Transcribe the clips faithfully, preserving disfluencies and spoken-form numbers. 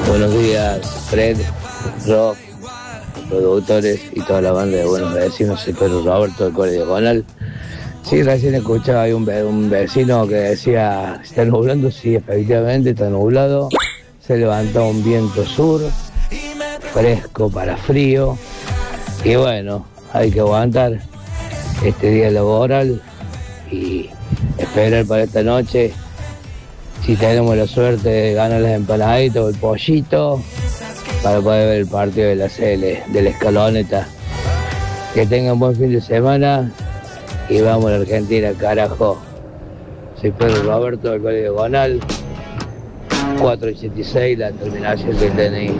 Buenos días, Fred, Rob, productores y toda la banda de buenos vecinos. Soy Pedro Roberto del Cole Diagonal. Sí, recién escuchaba hay un, un vecino que decía, ¿está nublando? Sí, efectivamente está nublado. Se levantó un viento sur, fresco para frío. Y bueno, hay que aguantar este día laboral y esperar para esta noche. Si tenemos la suerte de ganar las empanaditas o el pollito para poder ver el partido de la C L, de la Escaloneta. Que tengan buen fin de semana y vamos a la Argentina, carajo. Soy Pedro Roberto del Código Diagonal, cuatrocientos ochenta y seis, la terminación del D N I.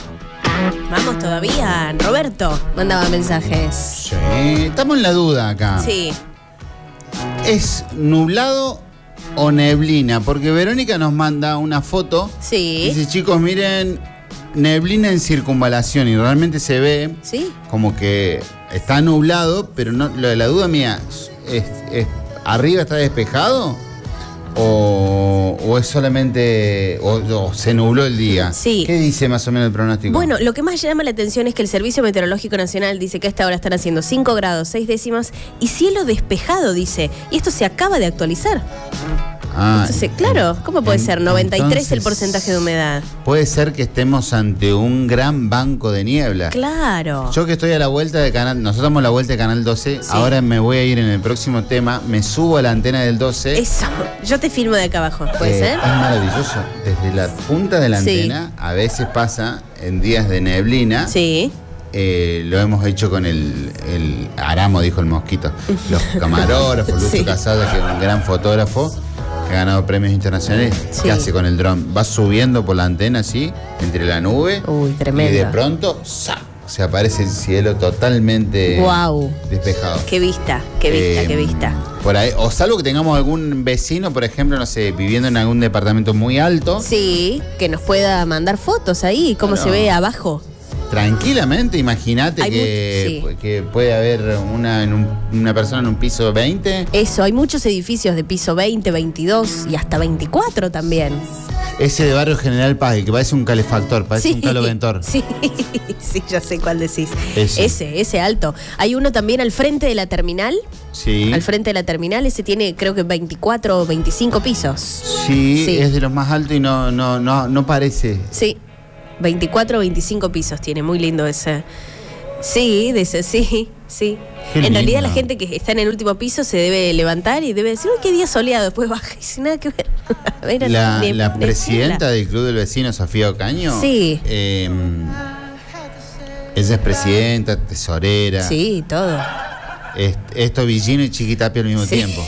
Vamos todavía, Roberto mandaba mensajes. Sí, estamos en la duda acá. Sí. ¿Es nublado o neblina? Porque Verónica nos manda una foto. Sí. Dice, chicos, miren, neblina en circunvalación, y realmente se ve ¿Sí? como que está nublado, pero no, lo de la duda mía, ¿es, es, ¿arriba está despejado? O, o es solamente, o, o se nubló el día. Sí. ¿Qué dice más o menos el pronóstico? Bueno, lo que más llama la atención es que el Servicio Meteorológico Nacional dice que a esta hora están haciendo cinco grados, seis décimas y cielo despejado, dice. Y esto se acaba de actualizar. Ah, Entonces, claro, ¿cómo puede en, ser? noventa y tres entonces, el porcentaje de humedad. Puede ser que estemos ante un gran banco de niebla. Claro. Yo que estoy a la vuelta de canal, nosotros damos la vuelta de Canal doce, sí. Ahora me voy a ir en el próximo tema, me subo a la antena del doce. Eso, yo te filmo de acá abajo, ¿puede eh, ser? Es maravilloso. Desde la punta de la Sí. antena, a veces pasa en días de neblina. Sí. Eh, lo hemos hecho con el, el Aramo, dijo el mosquito. Los camarógrafos, Lucho Sí. Casada, que es un gran fotógrafo, que ha ganado premios internacionales. Sí. ¿Qué hace con el dron? Va subiendo por la antena así, entre la nube. Uy, tremendo. Y de pronto, ¡sac! Se aparece el cielo totalmente Guau. despejado. Qué vista, qué vista, Eh, qué vista. Por ahí, o salvo que tengamos algún vecino, por ejemplo, no sé, viviendo en algún departamento muy alto. Sí, que nos pueda mandar fotos ahí, cómo No. se ve abajo. Tranquilamente, imagínate Hay que, mu- sí. que puede haber una, en un- una persona en un piso veinte. Eso, hay muchos edificios de piso veinte, veintidós y hasta veinticuatro también. Ese de Barrio General Paz, el que parece un calefactor, parece un caloventor. Sí, sí, ya sé cuál decís. Ese. ese, ese alto. Hay uno también al frente de la terminal. Sí. Al frente de la terminal, ese tiene creo que veinticuatro o veinticinco pisos. Sí, Sí. es de los más altos y no, no, no, no parece. Sí, veinticuatro o veinticinco pisos tiene, muy lindo ese. Sí, de ese, sí, sí. Qué en lindo. realidad la gente que está en el último piso se debe levantar y debe decir, uy, qué día soleado, después baja y sin nada que ver. A ver, La, ni- la ni presidenta siquiera. del Club del Vecino, Sofía Ocaño. Sí. eh, ella es presidenta, tesorera. Sí, todo. Es, es tobillino y chiquitapia al mismo Sí. tiempo.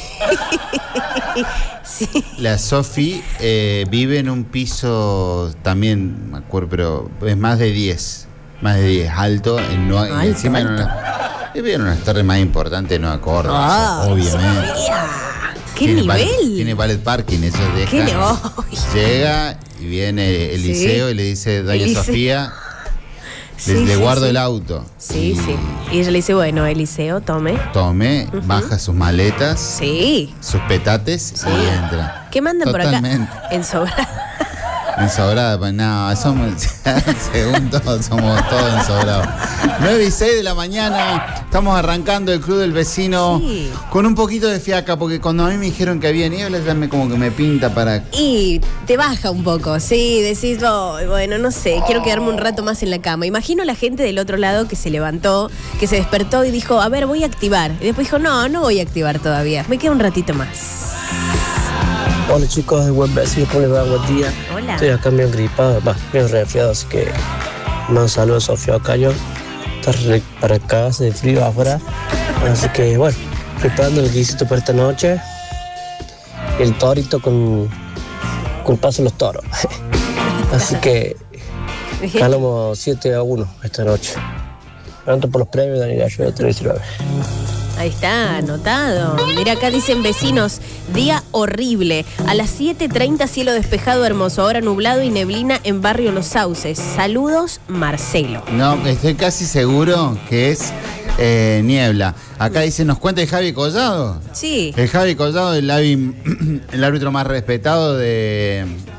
Sí. La Sofi eh, vive en un piso también, me acuerdo, pero es más de diez. Más de diez, alto. En no, Alto, encima alto. en una, vive en una torre más importante de Nueva Córdoba, Ah, obviamente. Sofía, ¡qué Tiene nivel! Ballet, tiene ballet parking, eso deja. ¡Qué nivel! Llega y viene Eliseo Sí. y le dice, doña Eliseo. Sofía, Sí, le, le sí, guardo sí. el auto. Sí, Y sí. Y ella le dice, bueno, Eliseo, tome. Tome, Ujú. baja sus maletas, Sí. sus petates Sí. y entra. ¿Qué mandan Totalmente. por acá? En Sobrada. Ensobrada, pues no, somos, según todos, somos todos ensobrados. nueve y seis de la mañana, estamos arrancando el Club del Vecino Sí. con un poquito de fiaca, porque cuando a mí me dijeron que había niebla, ya me como que me pinta para... Y te baja un poco, sí, decís, oh, bueno, no sé, quiero quedarme un rato más en la cama. Imagino a la gente del otro lado que se levantó, que se despertó y dijo, a ver, voy a activar. Y después dijo, no, no voy a activar todavía, me queda un ratito más. Hola chicos de Buen Vecino, ¿cómo les va? Buen día. Hola. Estoy acá medio gripado, va, medio resfriado, así que mando un saludo a Sofía Ocaño. Está re- para cagarse de frío afuera. Así que bueno, preparando el guisito para esta noche. El torito con, con paso de los toros. Así que calamos siete a uno esta noche. Pronto por los premios de Dani Gallo de tres diecinueve. Ahí está, anotado. Mira, acá dicen vecinos, día horrible. A las siete treinta cielo despejado hermoso, ahora nublado y neblina en barrio Los Sauces. Saludos, Marcelo. No, estoy casi seguro que es eh, niebla. Acá dice, ¿nos cuenta el Javi Collado? Sí. El Javi Collado, el, árbitro- el árbitro más respetado de,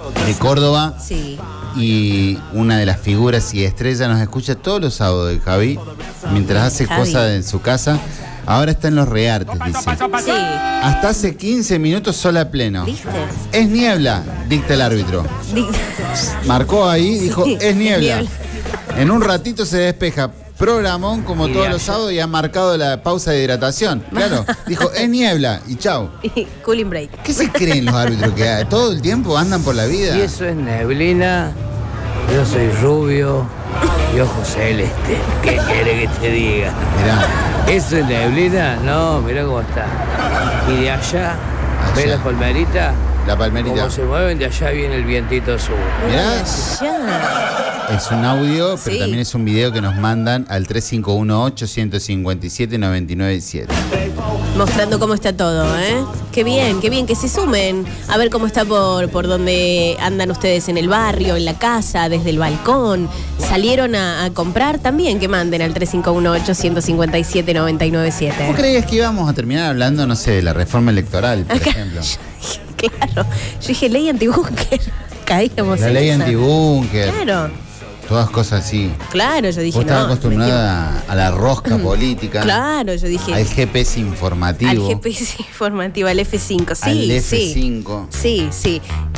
de Córdoba. Sí. Y una de las figuras y estrellas nos escucha todos los sábados de Javi, mientras hace Javi. cosas en su casa. Ahora está en Los Reartes, dice. Sí. Hasta hace quince minutos sola a pleno. ¿Viste? Es niebla, dicta el árbitro. Di- Marcó ahí, dijo, Sí, es niebla. niebla. En un ratito se despeja. Programón, como Y todos de los allá. sábados, y ha marcado la pausa de hidratación. Claro, dijo, es niebla, y chau. Cooling break. ¿Qué se creen los árbitros que todo el tiempo andan por la vida? Y eso es neblina. Yo soy rubio y ojos celeste. ¿Qué quiere que te diga? Mirá, ¿Eso es neblina? No, mirá cómo está. Y de allá, ¿ves Allá. la palmerita? la palmerita. Como se mueven, de allá viene el vientito sur. Mirá, Ya. es un audio, pero Sí. también es un video que nos mandan al tres cinco uno ocho, uno cinco siete, nueve nueve siete. Mostrando cómo está todo, ¿eh? Qué bien, qué bien, que se sumen a ver cómo está por, por donde andan ustedes en el barrio, en la casa, desde el balcón. Salieron a, a comprar también, que manden al tres cinco uno ocho, uno cinco siete, nueve nueve siete. ¿Vos creías que íbamos a terminar hablando, no sé, de la reforma electoral, por ejemplo? Claro, yo dije ley antibúnker. Caíamos La en ley esa. antibúnker, Claro, todas cosas así. claro, yo dije Vos estabas no. acostumbrada a, a la rosca política, Claro, yo dije al G P S al informativo, G P S informativo, al F cinco, sí, al F sí. cinco. Sí, sí.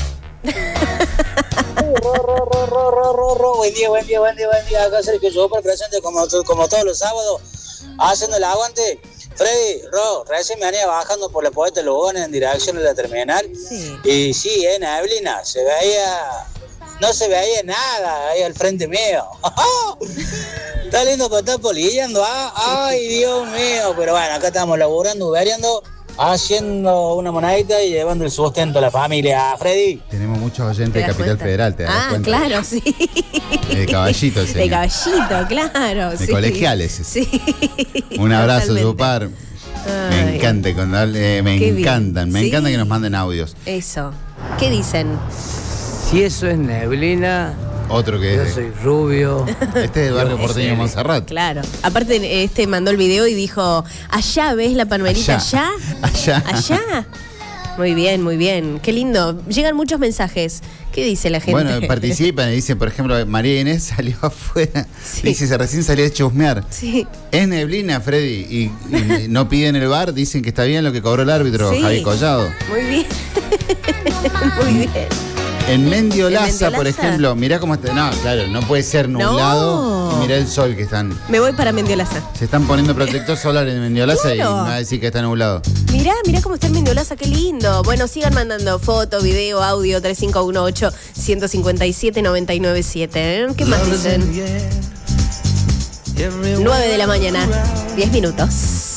Ro, ro, ro, ro, ro, ro, ro. Buen día, buen día, buen día, buen día. Acá Sergio Super presente como, como todos los sábados, haciendo el aguante. Freddy, Ro, recién me venía bajando por la Poeta Lugones en dirección a la terminal. Sí. Y sí, en neblina, se veía, no se veía nada ahí al frente mío. Está lindo para estar polillando, ¿ah? Ay, Dios mío. Pero bueno, acá estamos laburando, uberiando, haciendo una monedita y llevando el sustento a la familia. Freddy. Tenemos muchos oyentes ¿Te de das Capital cuenta? Federal, ¿te das Ah, cuenta? claro, sí. De caballito, el De señor. caballito, claro. De sí. colegiales. Sí. Un abrazo, Totalmente. Zupar. Ay, Me encanta, cuando, eh, me Qué bien. encantan, me Sí. encanta que nos manden audios. Eso. ¿Qué dicen? Si eso es neblina, Otro que yo es, soy rubio. este es del barrio Yo porteño sé. Montserrat. Claro. Aparte, este mandó el video y dijo, allá ves la palmerita, allá. Allá. Allá. Muy bien, muy bien. Qué lindo. Llegan muchos mensajes. ¿Qué dice la gente? Bueno, participan y dicen, por ejemplo, María Inés salió afuera. Sí. Dice, se recién salió a chusmear. Sí. Es neblina, Freddy. Y, y no piden el bar, dicen que está bien lo que cobró el árbitro, Sí. Javi Collado. Muy bien. Muy bien. En Mendiolaza, ¿En Mendiolaza? por ejemplo, mirá cómo está. No, claro, no puede ser nublado. No. Y mirá el sol que están. Me voy para Mendiolaza. Se están poniendo protector solar en Mendiolaza y me Claro. va a decir que está nublado. Mirá, mirá cómo está el Mendiolaza, qué lindo. Bueno, sigan mandando foto, video, audio, tres cinco uno ocho, uno cinco siete, nueve nueve siete. ¿eh? ¿Qué más dicen? nueve de la mañana, diez minutos.